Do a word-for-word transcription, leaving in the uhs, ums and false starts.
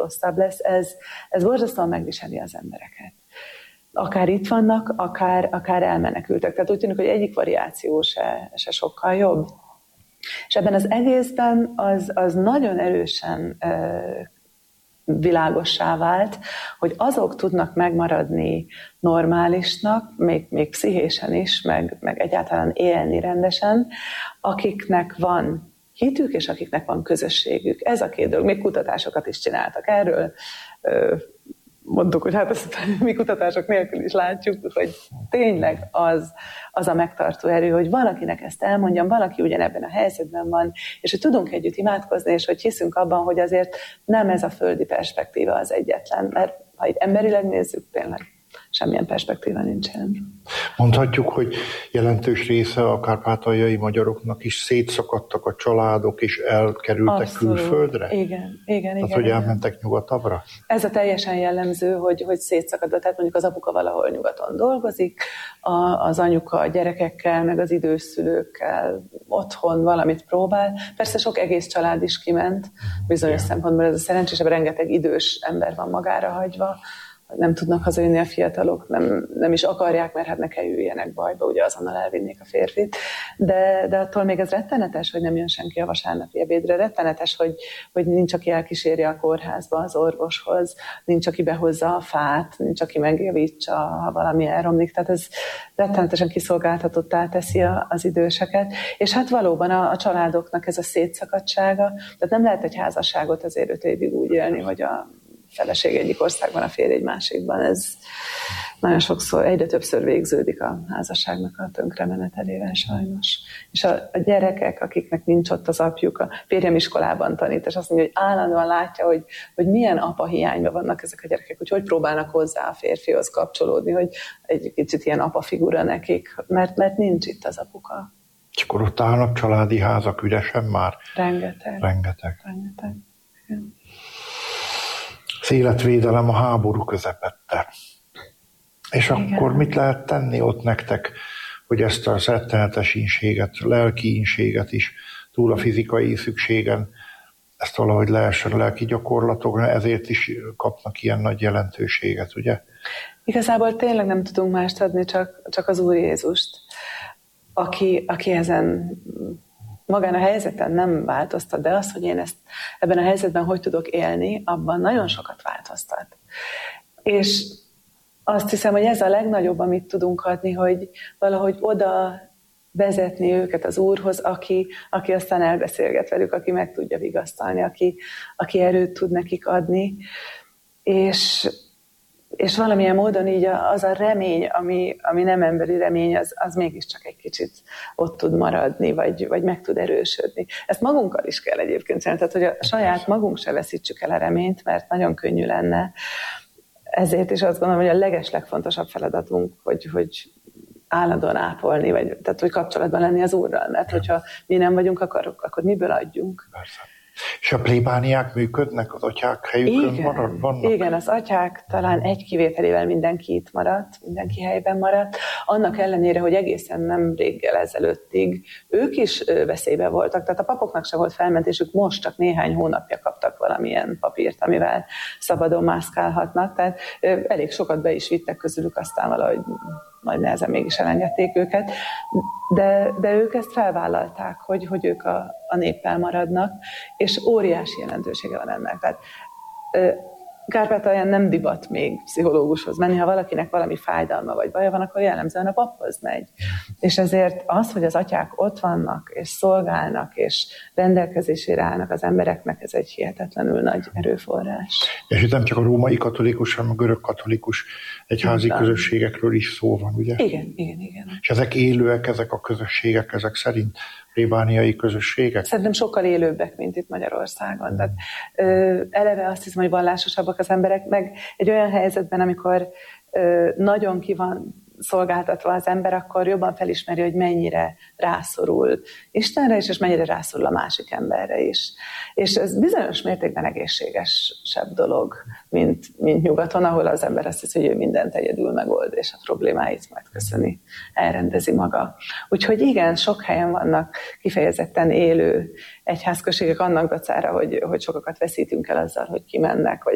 rosszabb lesz, ez, ez borzasztóan megviseli az embereket. Akár itt vannak, akár, akár elmenekültek. Tehát úgy tűnik, hogy egyik variáció se, se sokkal jobb. És ebben az egészben az, az nagyon erősen e, világossá vált, hogy azok tudnak megmaradni normálisnak, még, még pszichésen is, meg, meg egyáltalán élni rendesen, akiknek van hitük, és akiknek van közösségük. Ez a két dolog. Még kutatásokat is csináltak erről. Mondtuk, hogy hát ezt mi kutatások nélkül is látjuk, hogy tényleg az, az a megtartó erő, hogy valakinek ezt elmondjam, valaki ugyanebben a helyzetben van, és hogy tudunk együtt imádkozni, és hogy hiszünk abban, hogy azért nem ez a földi perspektíva az egyetlen, mert ha itt emberileg nézzük, tényleg semmilyen perspektíva nincsen. Mondhatjuk, hogy jelentős része a kárpátaljai magyaroknak is szétszakadtak a családok, és elkerültek Abszolút. Külföldre? Igen, igen, Tehát, igen. hogy elmentek nyugatabbra? Ez a teljesen jellemző, hogy, hogy szétszakadva, tehát mondjuk az apuka valahol nyugaton dolgozik, a, az anyuka a gyerekekkel, meg az idős szülőkkel otthon valamit próbál. Persze sok egész család is kiment, bizonyos Igen. szempontból ez a szerencsésebb, rengeteg idős ember van magára hagyva, nem tudnak hazajönni a fiatalok, nem, nem is akarják, mert hát ne kerüljenek bajba, ugye azonnal elvinnék a férfit. De, de attól még ez rettenetes, hogy nem jön senki a vasárnapi ebédre, rettenetes, hogy, hogy nincs, aki elkísérje a kórházba, az orvoshoz, nincs, aki behozza a fát, nincs, aki megjavítsa, ha valami elromlik. Tehát ez rettenetesen kiszolgáltatottá teszi a, az időseket. És hát valóban a, a családoknak ez a szétszakadtsága, tehát nem lehet egy házasságot azért öt évig úgy élni, hogy a feleség egyik országban, a férj egy másikban. Ez nagyon sokszor, egyre többször végződik a házasságnak a tönkremenetelével sajnos. És a, a gyerekek, akiknek nincs ott az apjuk, a férjem iskolában tanít, és azt mondja, hogy állandóan látja, hogy, hogy milyen apa hiányban vannak ezek a gyerekek, hogy hogy próbálnak hozzá a férfihoz kapcsolódni, hogy egy kicsit ilyen apa figura nekik, mert, mert nincs itt az apuka. És akkor ott állnak családi házak üresen már? Rengeteg. Rengeteg. Rengeteg. Igen. Az életvédelem a háború közepette. És Igen. akkor mit lehet tenni ott nektek, hogy ezt a rettenetes ínséget, lelki ínséget is, túl a fizikai szükségen, ezt valahogy lehessen a lelki gyakorlatokra, ezért is kapnak ilyen nagy jelentőséget, ugye? Igazából tényleg nem tudunk mást adni, csak, csak az Úr Jézust, aki, aki ezen magán a helyzeten nem változtat, de az, hogy én ezt ebben a helyzetben hogy tudok élni, abban nagyon sokat változtat. És azt hiszem, hogy ez a legnagyobb, amit tudunk adni, hogy valahogy oda vezetni őket az Úrhoz, aki, aki aztán elbeszélget velük, aki meg tudja vigasztalni, aki, aki erőt tud nekik adni. És, és valamilyen módon így az a remény, ami, ami nem emberi remény, az, az mégiscsak egy kicsit ott tud maradni, vagy, vagy meg tud erősödni. Ezt magunkkal is kell egyébként csinálni, tehát hogy a saját magunk se veszítsük el a reményt, mert nagyon könnyű lenne. Ezért is azt gondolom, hogy a legeslegfontosabb feladatunk, hogy, hogy állandóan ápolni, vagy, tehát hogy kapcsolatban lenni az Úrral, mert hogyha mi nem vagyunk akarok, akkor miből adjunk? Persze. És a plébániák működnek, az atyák helyükön igen, vannak? Igen, az atyák talán egy kivételével mindenki itt maradt, mindenki helyben maradt. Annak ellenére, hogy egészen nem réggel ezelőttig ők is veszélybe voltak, tehát a papoknak se volt felmentésük, most csak néhány hónapja kaptak valamilyen papírt, amivel szabadon mászkálhatnak, tehát elég sokat be is vittek közülük, aztán valahogy nagy nehezen mégis elengedték őket, de, de ők ezt felvállalták, hogy, hogy ők a, a néppel maradnak, és óriási jelentősége van ennek. Tehát Kárpátalján nem divat még pszichológushoz menni, ha valakinek valami fájdalma vagy baja van, akkor jellemzően a paphoz megy. És ezért az, hogy az atyák ott vannak, és szolgálnak, és rendelkezésére állnak az embereknek, ez egy hihetetlenül nagy erőforrás. És itt nem csak a római katolikus, hanem a görög katolikus egyházi igen. közösségekről is szó van, ugye? Igen, igen, igen. És ezek élőek, ezek a közösségek, ezek szerint plébániai közösségek? Szerintem sokkal élőbbek, mint itt Magyarországon. Tehát, ö, eleve azt hiszem, hogy vallásosabbak az emberek, meg egy olyan helyzetben, amikor ö, nagyon ki van szolgáltatva az ember, akkor jobban felismeri, hogy mennyire rászorul Istenre is, és mennyire rászorul a másik emberre is. És ez bizonyos mértékben egészségesebb dolog, mint, mint nyugaton, ahol az ember azt hiszi, hogy ő mindent egyedül megold, és a problémáit majd köszöni, elrendezi maga. Úgyhogy igen, sok helyen vannak kifejezetten élő egyházközségek annak dacára, hogy, hogy sokakat veszítünk el azzal, hogy kimennek, vagy